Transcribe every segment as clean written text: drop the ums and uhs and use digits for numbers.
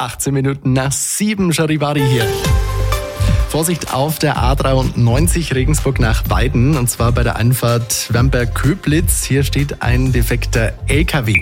18 Minuten nach 7, Charivari hier. Vorsicht auf der A93 Regensburg nach Weiden, und zwar bei der Einfahrt Wernberg-Köblitz. Hier steht ein defekter LKW.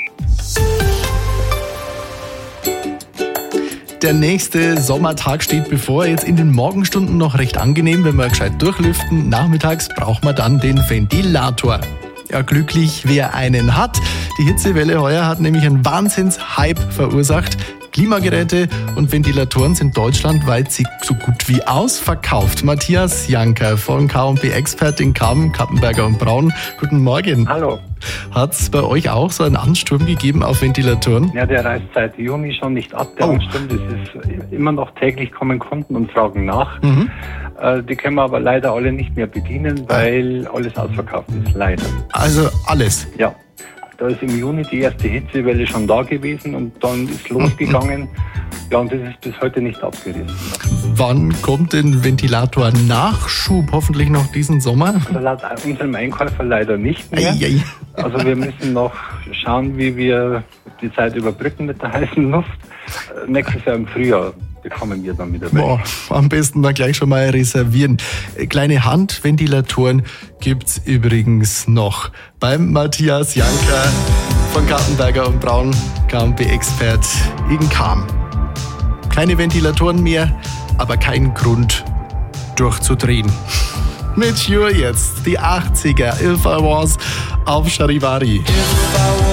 Der nächste Sommertag steht bevor. Jetzt in den Morgenstunden noch recht angenehm, wenn wir gescheit durchlüften. Nachmittags braucht man dann den Ventilator. Ja, glücklich, wer einen hat. Die Hitzewelle heuer hat nämlich einen Wahnsinns-Hype verursacht. Klimageräte und Ventilatoren sind deutschlandweit so gut wie ausverkauft. Matthias Janker von K&B Expert in Cham, Kappenberger und Braun. Guten Morgen. Hallo. Hat es bei euch auch so einen Ansturm gegeben auf Ventilatoren? Ja, der reißt seit Juni schon nicht ab, der Ansturm. Das ist immer noch täglich kommen Kunden und fragen nach. Die können wir aber leider alle nicht mehr bedienen, weil alles ausverkauft ist, leider. Also alles? Ja. Da ist im Juni die erste Hitzewelle schon da gewesen und dann ist losgegangen. Ja, und das ist bis heute nicht abgerissen. Wann kommt denn Ventilator-Nachschub? Hoffentlich noch diesen Sommer? Also laut unserem Einkäufer leider nicht mehr. Also wir müssen noch schauen, wie wir die Zeit überbrücken mit der heißen Luft. Nächstes Jahr im Frühjahr bekommen wir dann wieder weg. Am besten dann gleich schon mal reservieren. Kleine Handventilatoren gibt's übrigens noch beim Matthias Janker von Kappenberger und Braun, K&B Expert in Cham. Keine Ventilatoren mehr, aber kein Grund durchzudrehen. Mit Sure jetzt die 80er If I Was auf Charivari.